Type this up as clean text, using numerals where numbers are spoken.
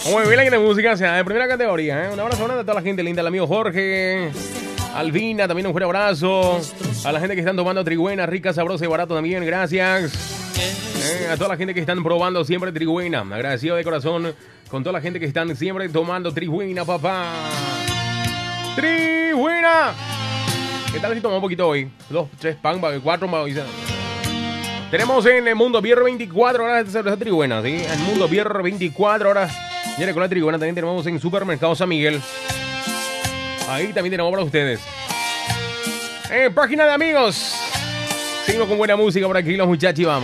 Muy bien, la gente de música, o sea, de primera categoría, ¿eh? Un abrazo grande a toda la gente linda, al amigo Jorge, Alvina, también un fuerte abrazo. A la gente que están tomando trigüena, rica, sabrosa y barato también, gracias. A toda la gente que están probando siempre trigüena, agradecido de corazón con toda la gente que están siempre tomando trigüena, papá. ¡Trigüena! ¿Qué tal si tomamos un poquito hoy? 2, 3 pan, 4 pan. Tenemos en el Mundo Beer 24 horas de trigüena, ¿sí? El Mundo Beer 24 horas. Mire, con la trigüena también tenemos en Supermercado San Miguel. Ahí también tenemos para ustedes. Página de amigos. Seguimos con buena música por aquí, los muchachos, y vamos.